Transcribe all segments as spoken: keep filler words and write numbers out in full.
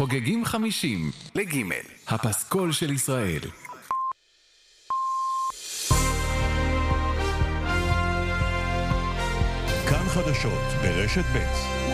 חוגגים חמישים לגימל, הפסקול של ישראל. כאן חדשות ברשת ב'.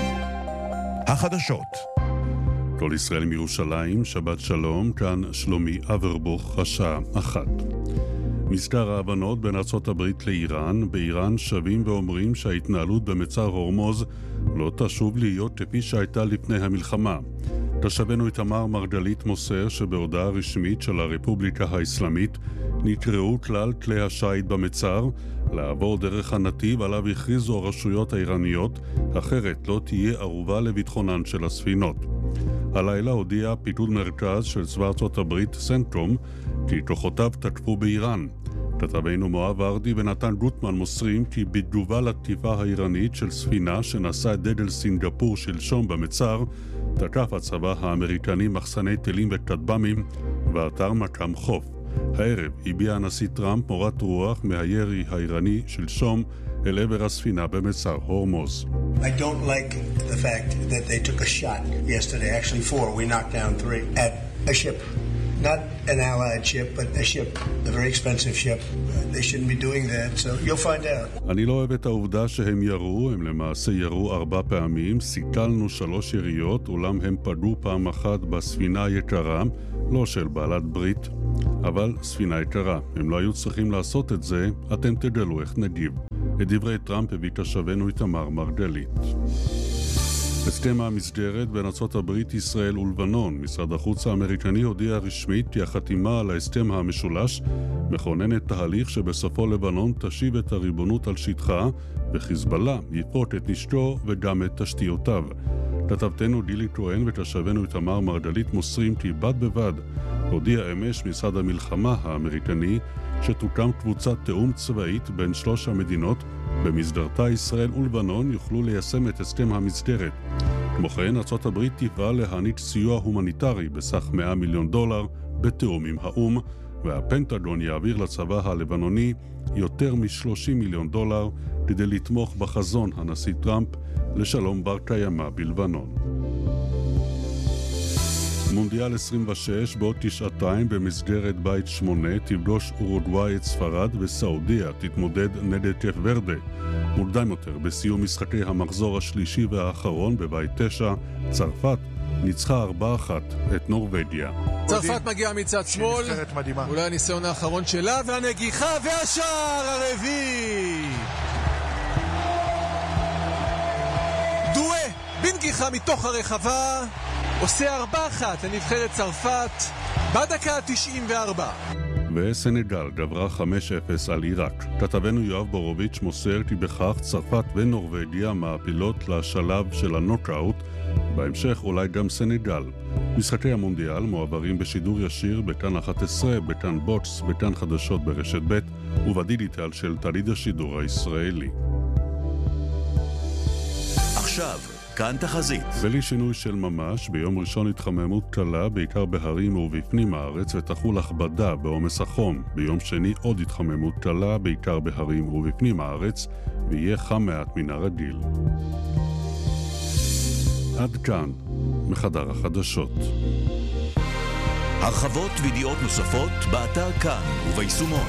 החדשות. כל ישראל מירושלים, שבת שלום, כאן שלומי אברבוך, השעה אחת. מזכר ההבנות בין ארצות הברית לאיראן. באיראן שבים ואומרים שההתנהלות במצר הורמוז לא תשוב להיות כפי שהייתה לפני המלחמה. תושבנו איתמר מרגלית מוסר שבהודעה רשמית של הרפובליקה האסלאמית נקראו כלל כלי השיט במצר לעבור דרך הנתיב עליו הכריזו הרשויות האיראניות, אחרת לא תהיה ערובה לביטחונן של הספינות. הלילה הודיע פיקוד מרכז של צבא ארצות הברית סנטרום כי כוחותיו תקפו באיראן. כתבנו מואב ארדי ונתן גוטמן מוסרים כי בתגובה לתקיפה האיראנית של ספינה שנשאה את דגל סינגפור שלשום במצר, תקף הצבא האמריקני מחסני טילים וכטב"מים ואתר מקם חוף. הערב הביע הנשיא טראמפ מורת רוח מהירי האיראני שלשום אל עבר הספינה במצר הורמוז. I don't like the fact that they took a shot yesterday, actually four, we knocked down three, at a ship. Not an allied ship, but a ship, a very expensive ship. They shouldn't be doing that, so you'll find out. אני לא אוהב את העובדה שהם ירו, הם למעשה ירו ארבע פעמים, סיכלנו שלוש יריות, אולם הם פגעו פעם אחת בספינה יקרה, לא של בעלת ברית, אבל ספינה יקרה. הם לא היו צריכים לעשות את זה, אתם תגלו איך נגיב. את דברי טראמפ הביא תושבנו איתמר מרגלית. הסכם המסגרת בין ארצות הברית, ישראל ולבנון. משרד החוץ האמריקני הודיע רשמית כי החתימה על ההסכם המשולש מכוננת תהליך שבסופו לבנון תשיב את הריבונות על שטחה וחיזבאללה יפרוט את נשקו וגם את תשתיותיו. כתבתנו דילי כהן ותושבנו איתמר מרגלית מוסרים כי בד בבד הודיע אמש משרד המלחמה האמריקני שתוקם קבוצת תאום צבאית בין שלוש המדינות במסגרתה ישראל ולבנון יוכלו ליישם את הסכם המסגרת. כמו כן, ארצות הברית תפעל להעניק סיוע הומניטרי בסך מאה מיליון דולר בתיאום עם האום, והפנטגון יעביר לצבא הלבנוני יותר מ-שלושים מיליון דולר כדי לתמוך בחזון הנשיא טראמפ לשלום בר קיימא בלבנון. מונדיאל עשרים ושש בעוד תשעתיים במסגרת בית שמונה תפגוש אורוגוואי את ספרד וסעודיה תתמודד נגד קייפ ורדה. מוקדם יותר בסיום משחקי המחזור השלישי והאחרון בבית תשע צרפת ניצחה ארבע אחת את נורווגיה. צרפת מגיעה מצד שמאל, אולי הניסיון האחרון שלה והנגיחה והשער הרביעי. דואה בנגיחה מתוך הרחבה עושה ארבע אחת לנבחרת צרפת בדקה תשעים וארבע. וסנגל גברה חמש אפס על עיראק. כתבנו יואב בורוביץ' מוסר כי בכך צרפת ונורווגיה מעפילות לשלב של הנוקאוט, בהמשך אולי גם סנגל. משחקי המונדיאל מועברים בשידור ישיר בכאן אחת עשרה, בכאן בוקס, בכאן חדשות ברשת ב' ובדיגיטל של תאגיד השידור הישראלי. עכשיו כאן תחזית. בלי שינוי של ממש, ביום ראשון התחממות קלה, בעיקר בהרים ובפנים הארץ, ותחול הכבדה בעומס החום. ביום שני עוד התחממות קלה, בעיקר בהרים ובפנים הארץ, ויהיה חם מעט מן הרגיל. עד כאן, מחדר החדשות. הרחבות וידיעות נוספות באתר כאן וביישומון.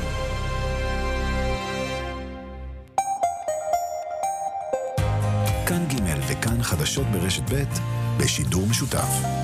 כאן ג' וכאן חדשות ברשת ב' בשידור משותף.